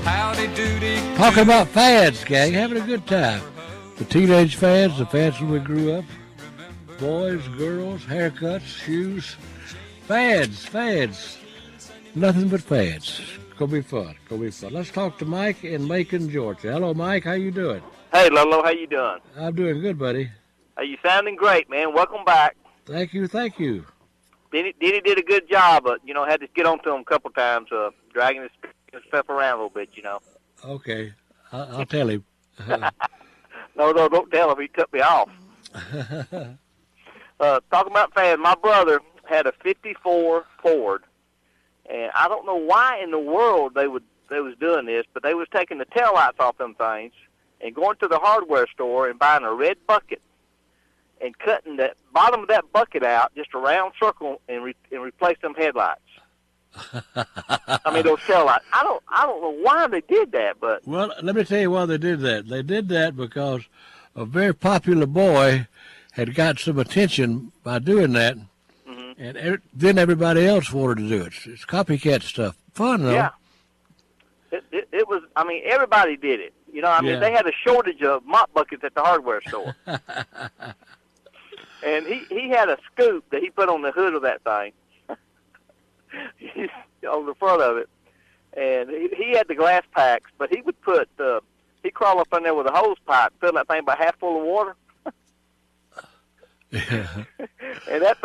Howdy doody. Talking about fads, gang, having a good time. The teenage fads, the fads when we grew up. Boys, girls, haircuts, shoes. Fads. Nothing but fads. Gonna be fun. Let's talk to Mike in Macon, Georgia. Hello, Mike. How you doing? Hey, Lolo, how you doing? I'm doing good, buddy. You sounding great, man. Welcome back. Thank you. Denny did a good job, but, had to get on to him a couple times, dragging his stuff around a little bit, Okay. I'll tell him. No, don't tell him. He cut me off. Talking about fans, my brother had a 54 Ford, and I don't know why in the world they was doing this, but they was taking the taillights off them things and going to the hardware store and buying a red bucket and cutting the bottom of that bucket out, just a round circle, and replace them headlights. I mean, those taillights. I don't know why they did that, but... Well, let me tell you why they did that. They did that because a very popular boy had got some attention by doing that, and then everybody else wanted to do it. It's copycat stuff. Fun, though. Yeah. It was, everybody did it. They had a shortage of mop buckets at the hardware store. And he had a scoop that he put on the hood of that thing, on the front of it. And he had the glass packs, but he would he'd crawl up in there with a hose pipe, fill that thing about half full of water. Yeah. And that